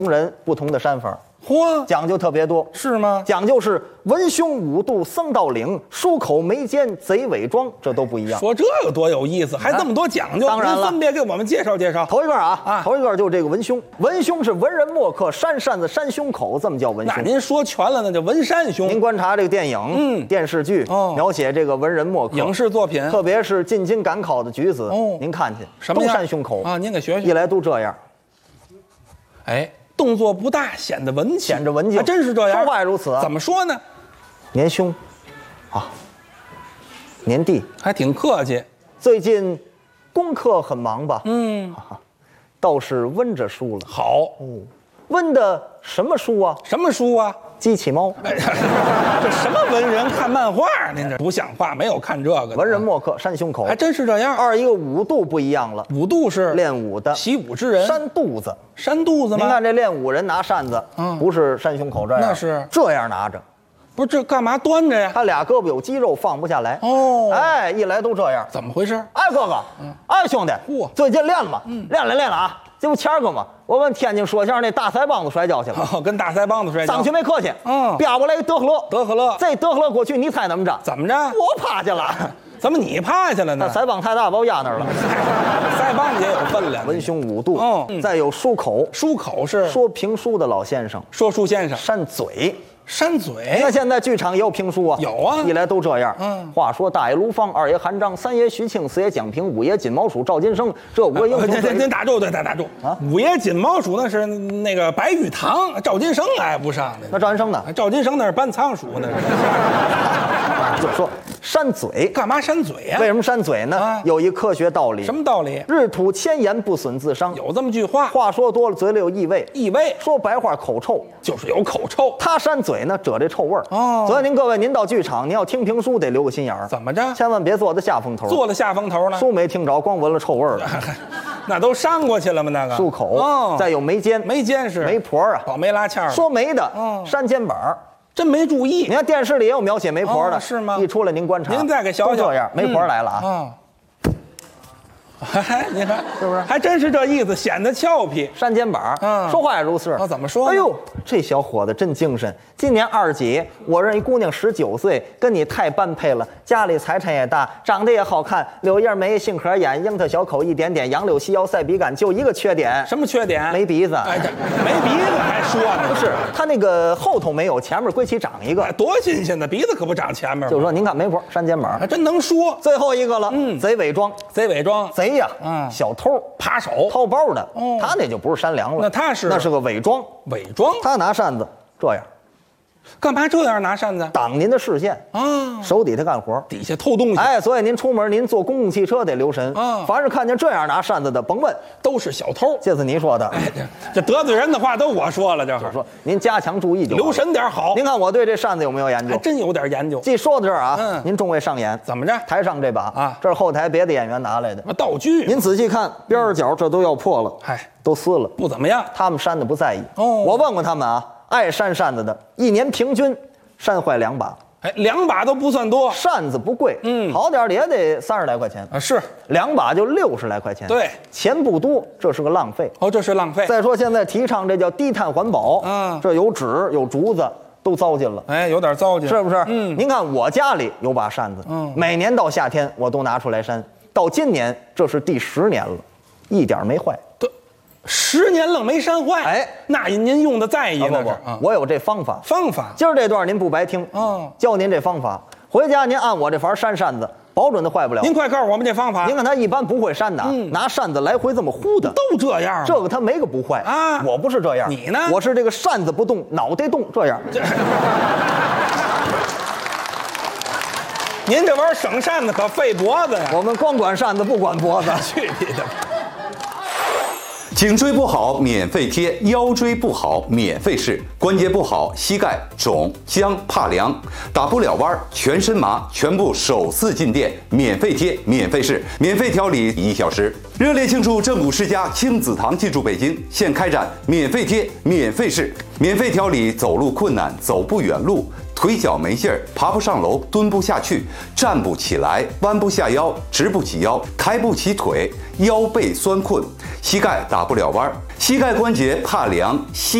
人不同的扇法， 嚯， 讲究特别多。 是吗？ 讲究是文胸五度僧道领，漱口眉间贼伪装，这都不一样。 说这个多有意思，还这么多讲究。 当然了， 您分别给我们介绍介绍。 头一个头一个就这个文胸，文胸是文人墨客扇扇子扇胸口，这么叫文胸。 那您说全了，那就文山胸。 您观察这个电影、电视剧，描写这个文人墨客影视作品， 特别是进京赶考的举子，您看去什么都扇胸口啊？您给学学。 一来都这样， 哎，动作不大，显得文气， 显着文静， 还真是这样。 说话也如此。 怎么说呢？ 年兄，年弟， 还挺客气。 最近功课很忙吧？倒是温着书了。 好温的什么书啊？ 什么书啊？ 机器猫。 这什么文人看漫画？您这不像话，没有看这个。 文人墨客扇胸口， 还真是这样。 二一个舞度不一样了， 舞度是练武的， 习武之人， 扇肚子， 扇肚子吗？ 您看这练武人拿扇子，不是扇胸口这样， 那是这样拿着。 不是这干嘛端着呀？ 他俩胳膊有肌肉放不下来。哎，一来都这样， 怎么回事？ 哎，哥哥，哎，兄弟，最近练了吗？练了啊！这不前儿个吗？我问天津说相声那大腮帮子摔跤去了， 跟大腮帮子摔跤。 上去没客气，啪过来一德赫勒，这德赫勒过去，你猜怎么着？ 怎么着？ 我趴下了。 怎么你趴下了呢？ 腮帮太大，把我压那儿了。 腮帮子也有分量， 文胸五度。再有漱口， 漱口是说评书的老先生， 说书先生扇嘴。 扇嘴， 你看现在剧场也有评书啊， 有啊， 一来都这样。话说大爷卢放，二爷韩章，三爷徐庆，四爷蒋平，五爷金毛鼠，赵金生，这五个英雄。 您打住，打住啊！五爷金毛鼠那是那个白玉堂，赵金生挨不上的。 那赵金生呢？ 赵金生那是搬仓鼠呢。 就说扇嘴， 干嘛扇嘴呀？ 为什么扇嘴呢？有一科学道理。 什么道理？ 日吐千言不损自伤。 有这么句话， 话说多了嘴里有异味。 异味， 说白话口臭， 就是有口臭。 他扇嘴呢，遮这臭味儿。所以各位，您到剧场，您要听评书得留个心眼儿。 怎么着？ 千万别坐在下风头。 坐在下风头呢？ 书没听着，光闻了臭味儿了。 那都扇过去了吗？那个漱口，再有眉间， 眉间是媒婆啊， 保媒拉纤。 说媒的，扇肩膀。 真没注意， 你看电视里也有描写媒婆的， 是吗？ 一出来您观察， 您再给小都这样，媒婆来了啊。 您看是不是？ 还真是这意思，显得俏皮。 扇肩膀，说话也如是。 怎么说？ 哎呦，这小伙子真精神。今年2几，我认一姑娘19岁，跟你太般配了。家里财产也大，长得也好看，柳叶眉，杏核眼，樱桃小口一点点，杨柳细腰赛笔杆，就一个缺点。 什么缺点？ 没鼻子。 哎，没鼻子还说呢？ 不是，他那个后头没有，前面归起长一个， 多新鲜的，鼻子可不长前面。 就是说，您看媒婆扇肩膀， 还真能说。 最后一个了，贼伪装， 贼伪装， 贼呀，小偷扒手掏包的，他那就不是扇凉了，那是个伪装， 伪装。 他拿扇子这样， 干嘛这样拿扇子？ 挡您的视线啊，手底下干活， 底下偷东西。 哎，所以您出门您坐公共汽车得留神啊，凡是看见这样拿扇子的，甭问， 都是小偷。 这是你说的， 哎，这得罪人的话都我说了，就是说您加强注意就留神点好。 您看我对这扇子有没有研究？ 还真有点研究。 既说到这儿啊，您众位上演， 怎么着？ 台上这把啊，这是后台别的演员拿来的道具。 您仔细看，边角这都要破了， 嗨， 都撕了， 不怎么样。 他们扇的不在意。我问过他们啊，爱扇扇子的，一年平均扇坏2把。 哎，2把都不算多。 扇子不贵，好点的也得30来块钱啊，是 2把就60来块钱。 对， 钱不多，这是个浪费。 这是浪费。 再说现在提倡这叫低碳环保，这有纸有竹子都糟践了， 哎，有点糟践， 是不是？您看我家里有把扇子，每年到夏天我都拿出来扇，到今年这是第10年了，一点没坏。 对，10年愣没扇坏。哎，那您用的在意呢？ 我有这方法。今儿这段您不白听，教您这方法，回家您按我这法扇扇子，保准它坏不了。 您快告诉我们这方法。 您看他一般不会扇的，拿扇子来回这么呼的， 都这样。 这个他没个不坏啊，我不是这样。 你呢？ 我是这个扇子不动，脑袋动，这样。 您这玩意儿省扇子可费脖子呀。 我们光管扇子不管脖子。 去你的！ 颈椎不好免费贴，腰椎不好免费试，关节不好膝盖肿僵怕凉打不了弯全身麻，全部首次进店免费贴免费试，免费调理1小时。热烈庆祝正骨世家亲子堂进驻北京，现开展免费贴免费试，免费调理走路困难走不远路，腿脚没劲儿，爬不上楼，蹲不下去，站不起来，弯不下腰，直不起腰，抬不起腿，腰背酸困，膝盖打不了弯， 膝盖关节怕凉，膝